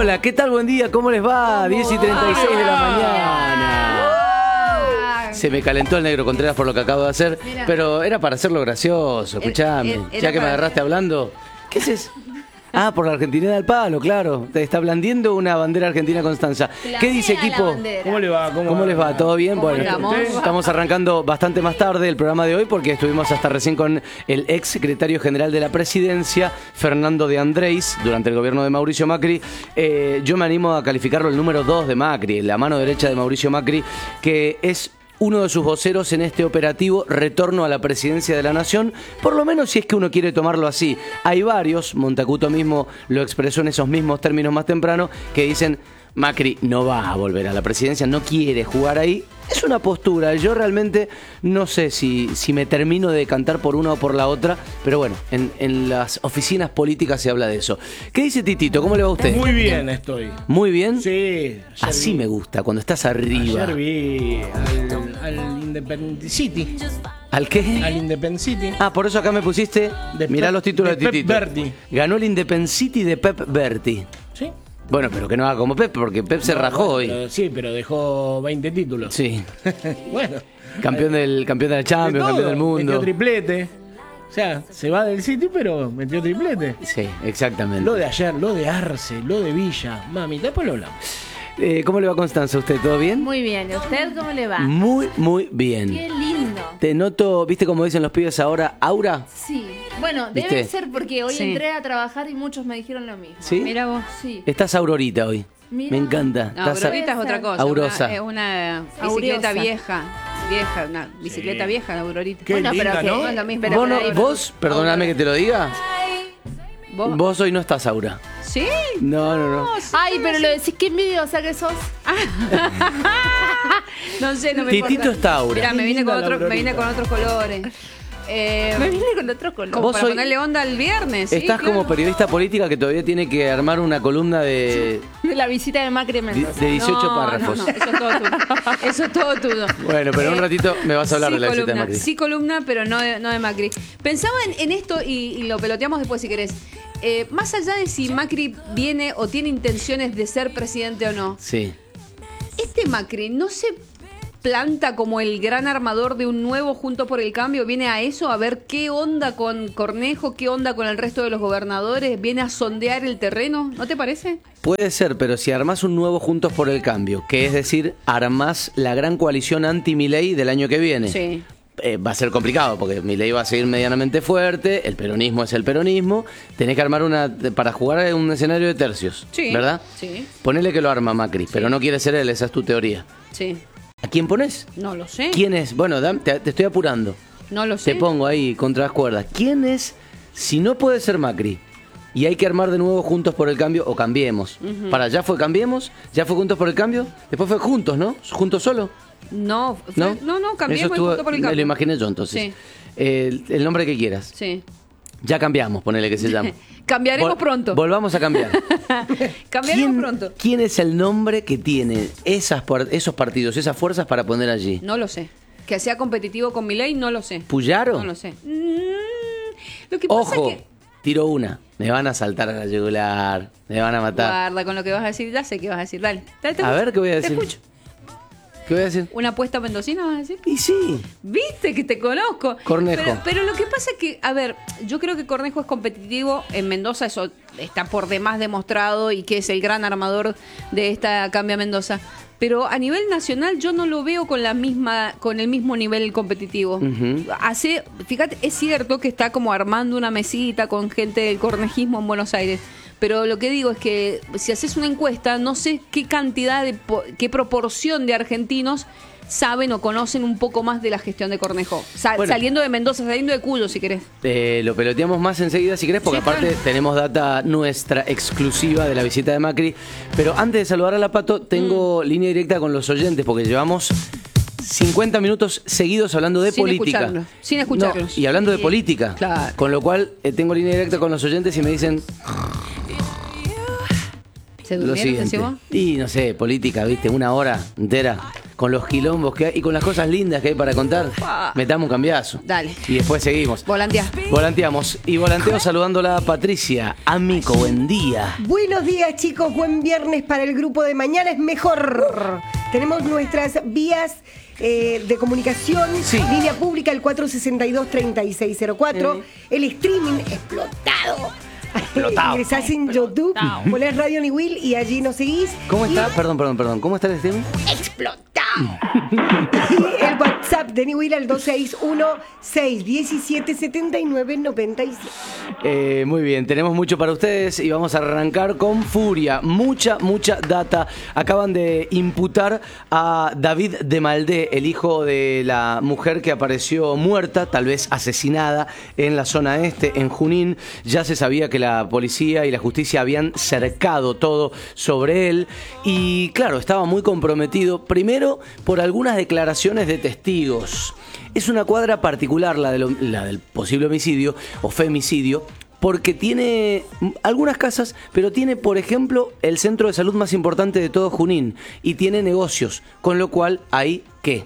Hola, ¿qué tal? Buen día, ¿cómo les va? 10:36 de la mañana. Se me calentó el negro Contreras por lo que acabo de hacer, pero era para hacerlo gracioso, escuchame. Ya que me agarraste hablando, ¿qué es eso? Ah, por la Argentina del palo, claro. Te está blandiendo una bandera argentina Constanza. ¿Qué dice, equipo? ¿Cómo le va? ¿Cómo les va? ¿Todo bien? Bueno, estamos arrancando bastante más tarde el programa de hoy porque estuvimos hasta recién con el ex secretario general de la Presidencia, Fernando de Andrés, durante el gobierno de Mauricio Macri. Yo me animo a calificarlo el número 2 de Macri, la mano derecha de Mauricio Macri, que es uno de sus voceros en este operativo retorno a la presidencia de la nación, por lo menos si es que uno quiere tomarlo así. Hay varios, Montacuto mismo lo expresó en esos mismos términos más temprano, que dicen Macri no va a volver a la presidencia, no quiere jugar ahí. Es una postura, yo realmente no sé si me termino de decantar por una o por la otra, pero bueno, en las oficinas políticas se habla de eso. ¿Qué dice Titito? ¿Cómo le va a usted? Muy bien estoy. ¿Muy bien? Sí. Así me gusta, cuando estás arriba. Ayer vi al Independent City. ¿Al qué? Al Independent City. Ah, por eso acá me pusiste, mirá los títulos de Pep Titito. Berti. Ganó el Independent City de Pep Berti. Sí. Bueno, pero que no haga como Pep, porque Pep se rajó hoy. Sí, pero dejó 20 títulos. Sí. Bueno. Campeón de la Champions, campeón del mundo. Metió triplete. O sea, se va del City, pero metió triplete. Sí, exactamente. Lo de ayer, lo de Arce, lo de Villa. Mami, después lo hablamos. ¿Cómo le va, Constanza? ¿Usted todo bien? Muy bien. ¿Y usted cómo le va? Muy, muy bien. Qué lindo. Te noto, ¿viste cómo dicen los pibes ahora? ¿Aura? Sí. Bueno, ¿Viste? debe ser porque hoy Sí. entré a trabajar y muchos me dijeron lo mismo. ¿Sí? Mira vos. Sí. Estás aurorita hoy. Mira. Me encanta. No, Aurorita es otra cosa. Aurosa. Es una bicicleta Auriosa. vieja, una bicicleta vieja, la Aurorita. Qué Bueno, pero linda, que ¿no? No es lo mismo. Pero Vos, no- por ahí- vos, perdóname que te lo diga, ¿Vos? vos hoy no estás Aura. ¿Sí? No. Ay, pero lo decís que envidiosa que sos. No sé, no me Titito importa. está Aura. Mirá, me vine Linda con la otros Aurorita. colores. Me vine con otro color. Como Vos para hoy- ponerle onda el viernes. Sí, Estás claro. como periodista política que todavía tiene que armar una columna de De la visita de Macri en Mendoza. 18 No, párrafos. No, eso es todo tuyo. Eso es todo tuyo. Bueno, pero en un ratito me vas a hablar Sí, de la visita de columna, Macri. Sí, columna, pero no de Macri. Pensaba en esto y lo peloteamos después si querés. Más allá de si Macri viene o tiene intenciones de ser presidente o no, Sí. este Macri no se planta como el gran armador de un nuevo Juntos por el Cambio, viene a eso, a ver qué onda con Cornejo, qué onda con el resto de los gobernadores, viene a sondear el terreno, ¿no te parece? Puede ser, pero si armás un nuevo Juntos por el Cambio, que es decir, armás la gran coalición anti-Milei del año que viene. Sí. Va a ser complicado porque Milei va a seguir medianamente fuerte, el peronismo es el peronismo, tenés que armar para jugar en un escenario de tercios, Sí. ¿verdad? Sí. Ponele que lo arma Macri, pero no quiere ser él, esa es tu teoría. Sí. ¿A quién pones? No lo sé. ¿Quién es? Bueno, te estoy apurando. No lo sé. Te pongo ahí contra las cuerdas. ¿Quién es, si no puede ser Macri, y hay que armar de nuevo Juntos por el Cambio o Cambiemos? ¿Ya fue Cambiemos? ¿Ya fue Juntos por el Cambio? Después fue Juntos, ¿no? ¿Juntos solo? No, ¿No? Cambiemos Eso estuvo- Juntos por el me Cambio. lo imaginé yo entonces. Sí. El nombre que quieras. Sí. Ya cambiamos, ponele que se llama. Cambiaremos Vol- pronto. Volvamos a cambiar. Cambiaremos pronto. ¿Quién es el nombre que tiene esos partidos, esas fuerzas para poner allí? No lo sé. Que sea competitivo con Milei, no lo sé. ¿Puyaro? No lo sé. Lo que pasa Ojo, es que... tiro una. Me van a saltar a la yugular. Me van a matar. Guarda con lo que vas a decir, ya sé qué vas a decir. Dale, te A escucho, ver, ¿qué voy a te decir? escucho. ¿Qué voy a decir? ¿Una apuesta mendocina vas a decir? Y sí. Viste que te conozco. Cornejo. Pero lo que pasa es que, a ver, yo creo que Cornejo es competitivo. En Mendoza eso está por demás demostrado y que es el gran armador de esta Cambia Mendoza. Pero a nivel nacional yo no lo veo con el mismo nivel competitivo. Fíjate, es cierto que está como armando una mesita con gente del cornejismo en Buenos Aires. Pero lo que digo es que si haces una encuesta, no sé qué cantidad qué proporción de argentinos saben o conocen un poco más de la gestión de Cornejo. Bueno. Saliendo de Mendoza, saliendo de Cuyo, si querés. Lo peloteamos más enseguida si querés, porque Sí, aparte claro. tenemos data nuestra exclusiva de la visita de Macri. Pero antes de saludar a la Pato, tengo línea directa con los oyentes, porque llevamos 50 minutos seguidos hablando de Sin política. escucharlo, sin escucharlos. No, y hablando de política. Claro. Con lo cual tengo línea directa con los oyentes y me dicen... ¿Se lo durmieron, siguiente. decís vos? Y no sé, política, ¿viste? Una hora entera con los quilombos que hay y con las cosas lindas que hay para contar. Metamos un cambiazo. Dale. Y después seguimos. Volanteamos. Y volanteo saludándola a Patricia. Amico, buen día. Buenos días, chicos. Buen viernes para el grupo de Mañana es Mejor. Tenemos nuestras vías de comunicación. Sí. Línea pública, el 462-3604. El streaming explotado. Ingresás en YouTube, ponés Radio Niwil y allí nos seguís. ¿Cómo está? Perdón. ¿Cómo está el stream? ¡Explotado! Y el WhatsApp de Niwil al 261-617-7997. Muy bien, tenemos mucho para ustedes y vamos a arrancar con furia. Mucha data. Acaban de imputar a David de Maldé, el hijo de la mujer que apareció muerta, tal vez asesinada, en la zona este, en Junín. Ya se sabía que la policía y la justicia habían cercado todo sobre él. Y claro, estaba muy comprometido, primero por algunas declaraciones de testigos. Es una cuadra particular la del posible homicidio o femicidio, porque tiene algunas casas, pero tiene, por ejemplo, el centro de salud más importante de todo Junín y tiene negocios, con lo cual hay ¿qué?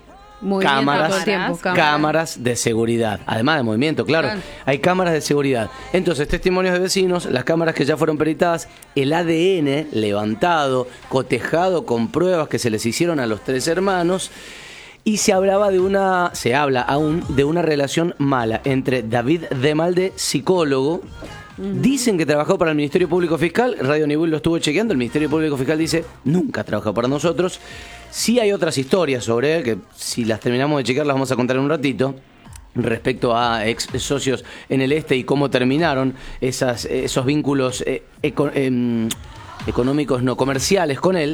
Cámaras de seguridad. Además de movimiento, claro. Hay cámaras de seguridad. Entonces, testimonios de vecinos, las cámaras que ya fueron peritadas, el ADN levantado, cotejado con pruebas que se les hicieron a los tres hermanos. Y se habla aún de una relación mala entre David de Maldé, psicólogo. Dicen que trabajó para el Ministerio Público Fiscal. Radio Niwil lo estuvo chequeando. El Ministerio Público Fiscal dice nunca trabajó para nosotros. Sí hay otras historias sobre él que si las terminamos de chequear las vamos a contar en un ratito, respecto a ex socios en el este y cómo terminaron esos vínculos económicos, no comerciales con él.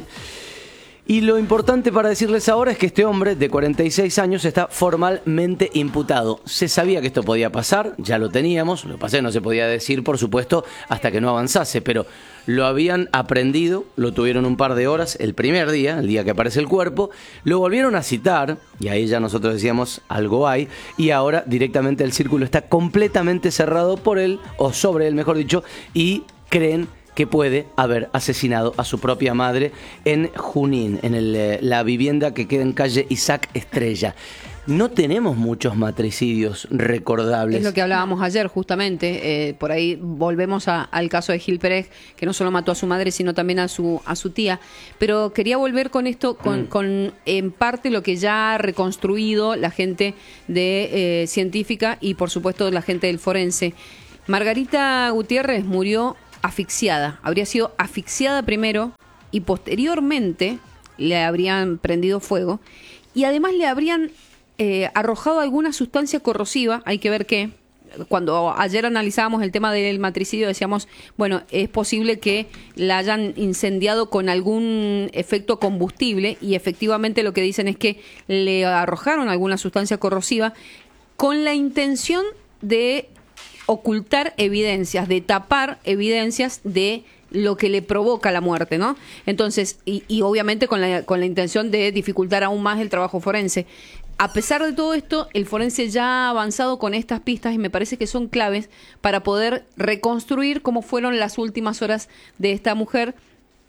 Y lo importante para decirles ahora es que este hombre de 46 años está formalmente imputado. Se sabía que esto podía pasar, ya lo teníamos, lo que pasa es que no se podía decir, por supuesto, hasta que no avanzase, pero lo habían aprendido, lo tuvieron un par de horas el primer día, el día que aparece el cuerpo, lo volvieron a citar, y ahí ya nosotros decíamos algo hay, y ahora directamente el círculo está completamente cerrado por él, o sobre él mejor dicho, y creen que puede haber asesinado a su propia madre en Junín, en la vivienda que queda en calle Isaac Estrella. No tenemos muchos matricidios recordables. Es lo que hablábamos ayer, justamente. Por ahí volvemos al caso de Gil Pérez, que no solo mató a su madre, sino también a su tía. Pero quería volver con esto, con en parte lo que ya ha reconstruido la gente de científica y, por supuesto, la gente del forense. Margarita Gutiérrez murió asfixiada. Habría sido asfixiada primero y posteriormente le habrían prendido fuego y además le habrían arrojado alguna sustancia corrosiva. Hay que ver qué. Cuando ayer analizábamos el tema del matricidio decíamos, bueno, es posible que la hayan incendiado con algún efecto combustible y efectivamente lo que dicen es que le arrojaron alguna sustancia corrosiva con la intención de ocultar evidencias, de tapar evidencias de lo que le provoca la muerte, ¿no? Entonces, y obviamente con la intención de dificultar aún más el trabajo forense. A pesar de todo esto, el forense ya ha avanzado con estas pistas y me parece que son claves para poder reconstruir cómo fueron las últimas horas de esta mujer,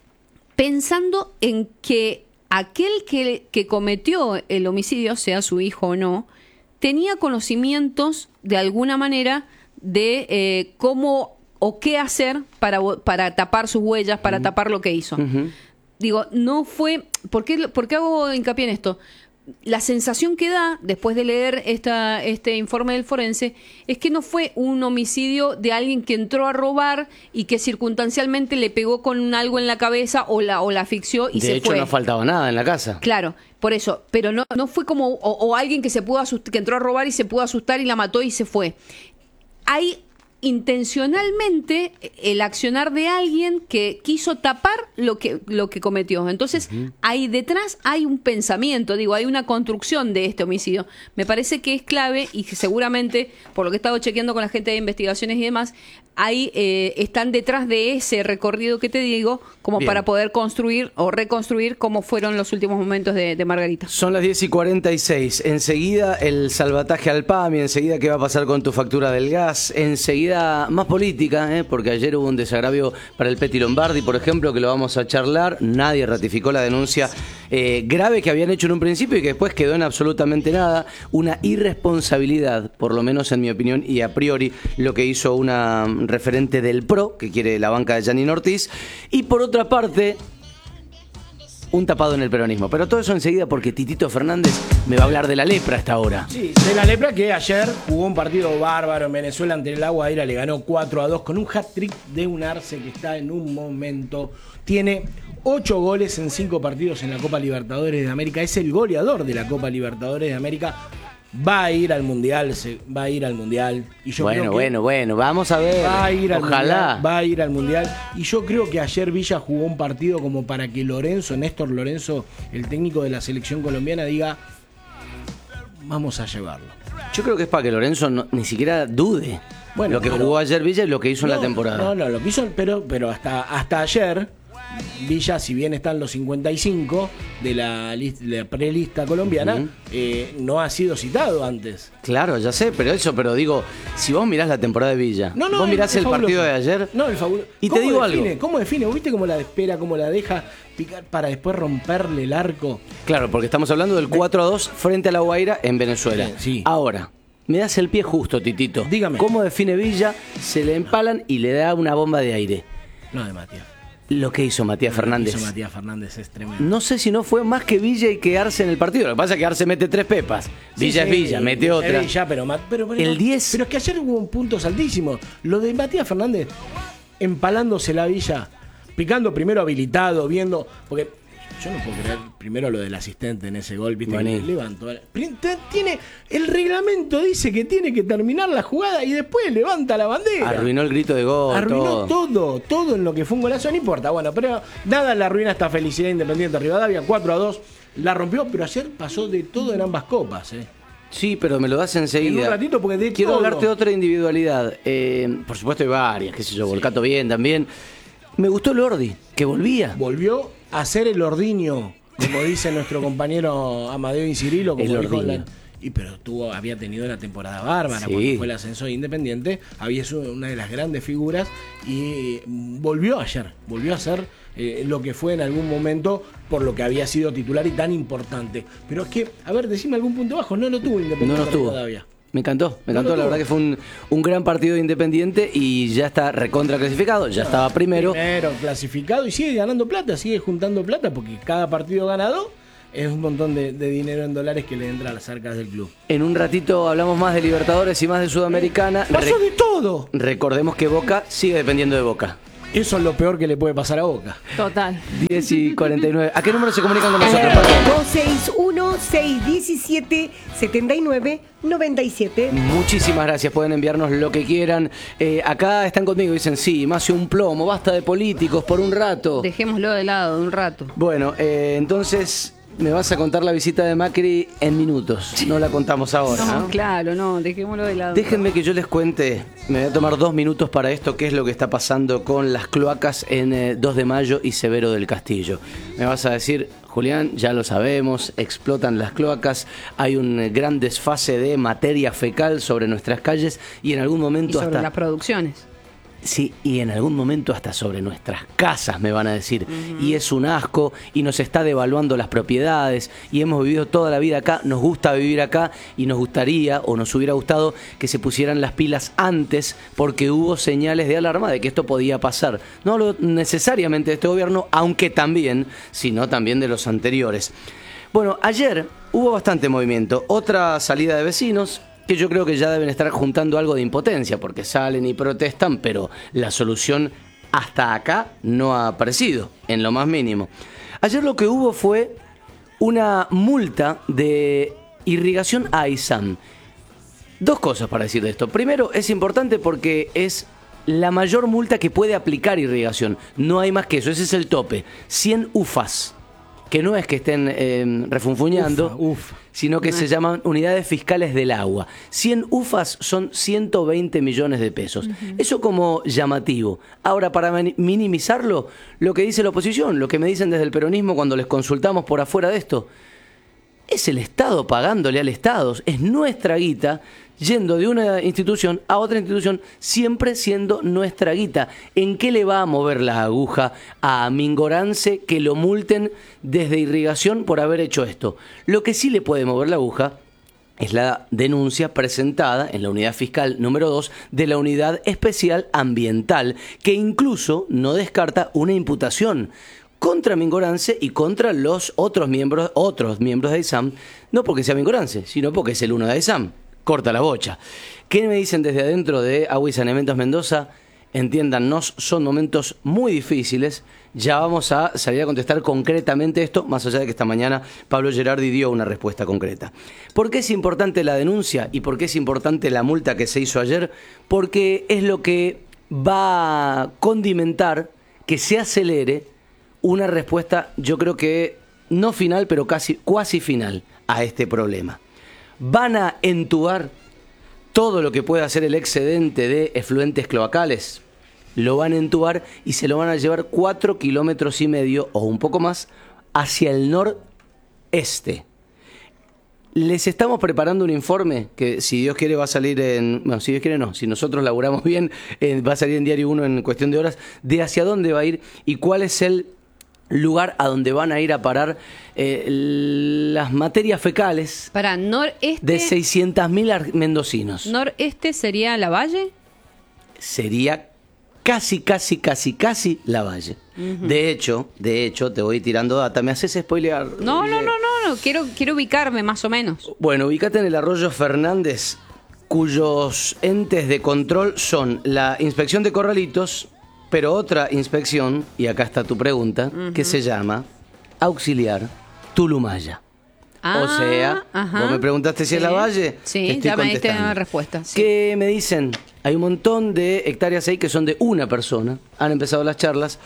pensando en que aquel que cometió el homicidio, sea su hijo o no, tenía conocimientos de alguna manera de cómo o qué hacer para tapar sus huellas, para tapar lo que hizo. Digo, no fue... ¿Por qué hago hincapié en esto? La sensación que da, después de leer este informe del forense, es que no fue un homicidio de alguien que entró a robar y que circunstancialmente le pegó con algo en la cabeza o la asfixió y se fue. De hecho, no faltaba nada en la casa. Claro, por eso. Pero no fue como... O alguien que se pudo asustar, que entró a robar y se pudo asustar y la mató y se fue. Hay intencionalmente el accionar de alguien que quiso tapar lo que cometió. Entonces, ahí detrás hay un pensamiento, hay una construcción de este homicidio. Me parece que es clave y que seguramente, por lo que he estado chequeando con la gente de investigaciones y demás, ahí están detrás de ese recorrido que te digo, como Bien. para poder construir o reconstruir cómo fueron los últimos momentos de Margarita. Son las 10:46. Enseguida el salvataje al PAMI, enseguida qué va a pasar con tu factura del gas, enseguida más política, porque ayer hubo un desagravio para el Peti Lombardi, por ejemplo, que lo vamos a charlar. Nadie ratificó la denuncia grave que habían hecho en un principio y que después quedó en absolutamente nada. Una irresponsabilidad, por lo menos en mi opinión y a priori, lo que hizo una referente del PRO, que quiere la banca de Janine Ortiz. Y por otra parte, un tapado en el peronismo. Pero todo eso enseguida porque Titito Fernández me va a hablar de la lepra a esta hora. Sí, de la lepra que ayer jugó un partido bárbaro en Venezuela ante el Agua Aira, le ganó 4-2 con un hat-trick de un Arce que está en un momento. Tiene 8 goles en 5 partidos en la Copa Libertadores de América. Es el goleador de la Copa Libertadores de América. Va a ir al Mundial, va a ir al Mundial. Y yo creo que bueno, vamos a ver. Va a ir al Ojalá. Mundial, va a ir al Mundial. Y yo creo que ayer Villa jugó un partido como para que Néstor Lorenzo, el técnico de la selección colombiana, diga: vamos a llevarlo. Yo creo que es para que Lorenzo ni siquiera dude lo que jugó ayer Villa y lo que hizo en la temporada. No, lo que hizo, pero hasta ayer Villa, si bien están los 55 de la prelista colombiana, no ha sido citado antes. Claro, ya sé, pero digo, si vos mirás la temporada de Villa, vos mirás el partido de ayer, no, el fabuloso. Y te digo algo. ¿Cómo define? ¿Vos viste cómo la espera, cómo la deja picar para después romperle el arco? Claro, porque estamos hablando del 4-2 frente a la Guaira en Venezuela. Sí. Ahora, me das el pie justo, Titito. Dígame. ¿Cómo define Villa? Se le empalan y le da una bomba de aire. No, de Matías. Lo que hizo Matías Fernández. Lo que hizo Matías Fernández es tremendo. No sé si no fue más que Villa y que Arce en el partido. Lo que pasa es que Arce mete 3 pepas. Villa es Villa, mete otra. Pero el 10. Pero es que ayer hubo un punto altísimo. Lo de Matías Fernández empalándose la Villa, picando primero habilitado, viendo. Porque yo no puedo creer primero lo del asistente en ese gol, viste, Bueno. que levantó. Tiene, el reglamento dice que tiene que terminar la jugada y después levanta la bandera. Arruinó el grito de gol. Arruinó todo en lo que fue un golazo, no importa. Bueno, pero nada le arruina esta felicidad Independiente Rivadavia, 4-2. La rompió, pero ayer pasó de todo en ambas copas, Sí, pero me lo das enseguida. En un ratito, porque quiero todo. hablarte de otra individualidad. Por supuesto hay varias, qué sé yo, Volcato bien también. Me gustó Lordi, que volvía. Volvió a ser el ordiño, como dice nuestro compañero Amadeo Incirilo, como El dijo ordiño. pero había tenido una temporada bárbara Sí. cuando fue el ascenso de Independiente, había sido una de las grandes figuras y volvió ayer, volvió a ser lo que fue en algún momento por lo que había sido titular y tan importante. Pero es que, a ver, decime algún punto bajo, no lo tuvo Independiente No lo tuvo. todavía. Me encantó, No lo la tuvo. verdad que fue un gran partido de Independiente y ya está recontra clasificado, ya estaba primero. Primero clasificado y sigue ganando plata, sigue juntando plata porque cada partido ganado es un montón de dinero en dólares que le entra a las arcas del club. En un ratito hablamos más de Libertadores y más de Sudamericana. Pasó de todo. Recordemos que Boca sigue dependiendo de Boca. Eso es lo peor que le puede pasar a Boca. Total. 10:49. ¿A qué número se comunican con nosotros, Paco? 261-617-7997. Muchísimas gracias, pueden enviarnos lo que quieran. Acá están conmigo, dicen, sí, Macio, un plomo, basta de políticos por un rato. Dejémoslo de lado un rato. Bueno, entonces me vas a contar la visita de Macri en minutos, no la contamos ahora, No, ¿no? claro, no, dejémoslo de lado. Déjenme que yo les cuente, me voy a tomar 2 minutos para esto, qué es lo que está pasando con las cloacas en 2 de Mayo y Severo del Castillo. Me vas a decir, Julián, ya lo sabemos, explotan las cloacas, hay un gran desfase de materia fecal sobre nuestras calles y en algún Y momento sobre hasta... las producciones. Sí, y en algún momento hasta sobre nuestras casas, me van a decir. Y es un asco, y nos está devaluando las propiedades, y hemos vivido toda la vida acá, nos gusta vivir acá, y nos gustaría, o nos hubiera gustado, que se pusieran las pilas antes, porque hubo señales de alarma de que esto podía pasar. No hablo necesariamente de este gobierno, aunque también, sino también de los anteriores. Bueno, ayer hubo bastante movimiento. Otra salida de vecinos, que yo creo que ya deben estar juntando algo de impotencia, porque salen y protestan, pero la solución hasta acá no ha aparecido, en lo más mínimo. Ayer lo que hubo fue una multa de irrigación a Aysán. 2 cosas para decir de esto. Primero, es importante porque es la mayor multa que puede aplicar irrigación. No hay más que eso, ese es el tope. 100 UFAs. que no es que estén refunfuñando, sino que se llaman unidades fiscales del agua. 100 UFAs son 120 millones de pesos. Eso como llamativo. Ahora, para minimizarlo, lo que dice la oposición, lo que me dicen desde el peronismo cuando les consultamos por afuera de esto, es el Estado pagándole al Estado, es nuestra guita yendo de una institución a otra institución, siempre siendo nuestra guita. ¿En qué le va a mover la aguja a Mingorance que lo multen desde irrigación por haber hecho esto? Lo que sí le puede mover la aguja es la denuncia presentada en la unidad fiscal número 2 de la Unidad Especial Ambiental, que incluso no descarta una imputación contra Mingorance y contra los otros miembros de AISAM, no porque sea Mingorance, sino porque es el uno de AISAM. Corta la bocha. ¿Qué me dicen desde adentro de Agua y Saneamientos Mendoza? Entiéndannos, son momentos muy difíciles. Ya vamos a salir a contestar concretamente esto, más allá de que esta mañana Pablo Gerardi dio una respuesta concreta. ¿Por qué es importante la denuncia y por qué es importante la multa que se hizo ayer? Porque es lo que va a condimentar que se acelere una respuesta, yo creo que no final, pero cuasi final a este problema. Van a entubar todo lo que pueda hacer el excedente de efluentes cloacales, lo van a entubar y se lo van a llevar 4,5 kilómetros o un poco más hacia el noreste. Les estamos preparando un informe que, si Dios quiere, va a salir si Dios quiere no, si nosotros laburamos bien, va a salir en Diario 1 en cuestión de horas, de hacia dónde va a ir y cuál es el lugar a donde van a ir a parar las materias fecales para noreste de 600.000 mendocinos. ¿Noreste sería la Valle? Sería casi la Valle. De hecho, te voy tirando data. ¿Me haces spoilear? No. Quiero ubicarme más o menos. Bueno, ubícate en el arroyo Fernández, cuyos entes de control son la Inspección de Corralitos, pero otra inspección, y acá está tu pregunta, que se llama Auxiliar Tulumaya. O sea, vos me preguntaste si es la Valle. Sí, ya me diste una respuesta. Sí. ¿Qué me dicen? Hay un montón de hectáreas ahí que son de una persona. Han empezado las charlas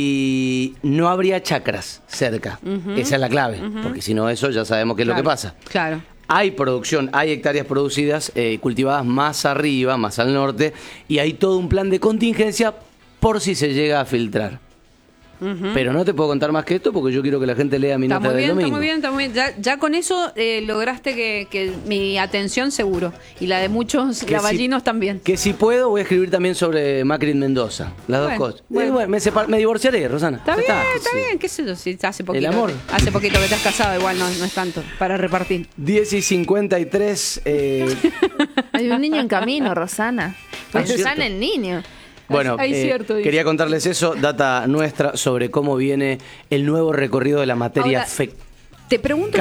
y no habría chacras cerca. Esa es la clave, porque si no eso ya sabemos qué es lo que pasa. Claro. Hay producción, hay hectáreas producidas, cultivadas más arriba, más al norte, y hay todo un plan de contingencia por si se llega a filtrar. Pero no te puedo contar más que esto porque yo quiero que la gente lea mi nota del domingo. Está muy bien. Ya con eso lograste que mi atención seguro, y la de muchos lavallinos también. Que si puedo voy a escribir también sobre Macri en Mendoza, las dos cosas. Bueno, me divorciaré, Rosana. Está bien, qué sé yo, si hace poquito. El amor. Hace poquito que te has casado, igual no es tanto para repartir. 10:53. Hay un niño en camino, Rosana. Rosana el niño. Bueno, quería contarles eso, data nuestra sobre cómo viene el nuevo recorrido de la materia fecal. Te pregunto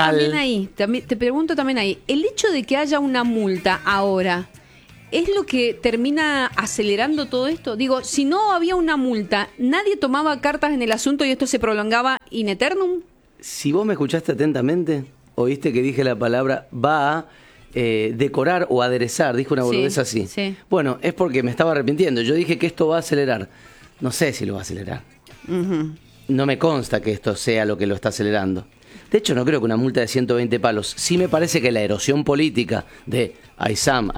también ahí, el hecho de que haya una multa ahora, ¿es lo que termina acelerando todo esto? Digo, si no había una multa, ¿nadie tomaba cartas en el asunto y esto se prolongaba in eternum? Si vos me escuchaste atentamente, oíste que dije la palabra va a decorar o aderezar, dije una boludez así. Sí. Bueno, es porque me estaba arrepintiendo. Yo dije que esto va a acelerar. No sé si lo va a acelerar. No me consta que esto sea lo que lo está acelerando. De hecho, no creo que una multa de 120 palos. Sí me parece que la erosión política de AISAM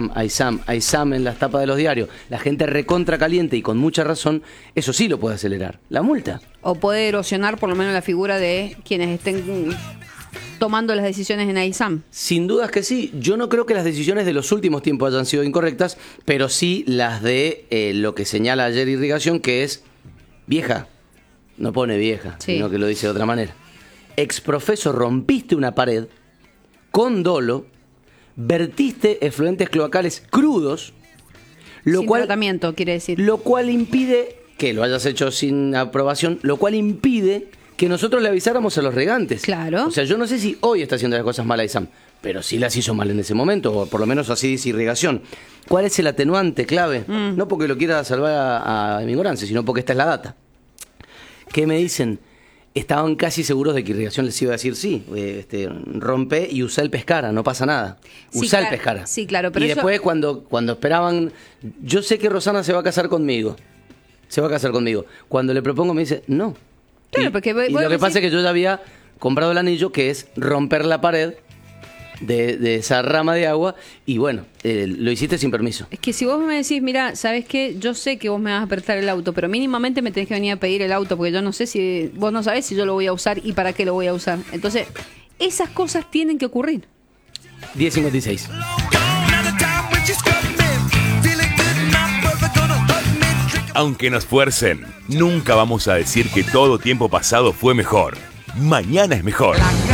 en las tapas de los diarios, la gente recontra caliente y con mucha razón, eso sí lo puede acelerar. La multa. O puede erosionar por lo menos la figura de quienes estén tomando las decisiones en AISAM. Sin dudas que sí. Yo no creo que las decisiones de los últimos tiempos hayan sido incorrectas, pero sí las de lo que señala ayer Irrigación, que es vieja. No pone vieja, sino que lo dice de otra manera. Exprofeso, rompiste una pared con dolo, vertiste efluentes cloacales crudos, sin tratamiento, quiere decir. Lo cual impide que lo hayas hecho sin aprobación, lo cual impide que nosotros le avisáramos a los regantes. Claro. O sea, yo no sé si hoy está haciendo las cosas mal AISAM, pero sí las hizo mal en ese momento, o por lo menos así dice Irrigación. ¿Cuál es el atenuante clave? No porque lo quiera salvar a Mingorance, sino porque esta es la data. ¿Qué me dicen? Estaban casi seguros de que Irrigación les iba a decir sí, rompe y usa el Pescara, no pasa nada. Usa el Pescara. Sí, claro, pero y después cuando esperaban, yo sé que Rosana se va a casar conmigo. Cuando le propongo me dice, no, Claro, porque y lo que pasa es que yo ya había comprado el anillo, que es romper la pared de esa rama de agua, y bueno, lo hiciste sin permiso. Es que si vos me decís, mira, ¿sabes qué? Yo sé que vos me vas a prestar el auto, pero mínimamente me tenés que venir a pedir el auto, porque yo no sé si, vos no sabés si yo lo voy a usar y para qué lo voy a usar. Entonces, esas cosas tienen que ocurrir. 10:56. Aunque nos fuercen, nunca vamos a decir que todo tiempo pasado fue mejor. Mañana es mejor.